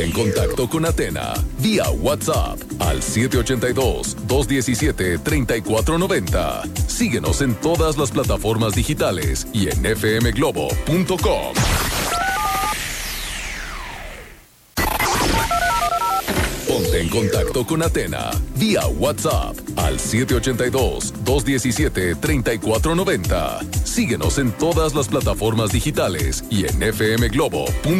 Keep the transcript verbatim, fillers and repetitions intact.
en contacto con Atena vía WhatsApp al siete ocho dos, dos uno siete, tres cuatro nueve cero. Síguenos en todas las plataformas digitales y en f m globo punto com. Ponte en contacto con Atena vía WhatsApp al siete ocho dos, dos uno siete, tres cuatro nueve cero. Síguenos en todas las plataformas digitales y en f m globo punto com.